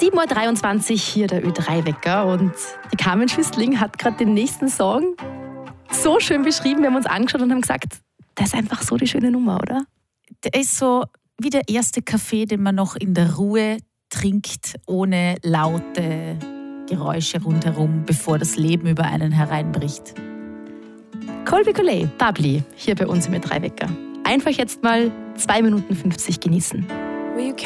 7.23 Uhr hier der Ö3-Wecker und die Carmen Schüssling hat gerade den nächsten Song so schön beschrieben. Wir haben uns angeschaut und haben gesagt, das ist einfach so die schöne Nummer, oder? Der ist so wie der erste Kaffee, den man noch in der Ruhe trinkt, ohne laute Geräusche rundherum, bevor das Leben über einen hereinbricht. Colby Collet, Bubbly, hier bei uns im Ö3-Wecker. Einfach jetzt mal 2 Minuten 50 genießen.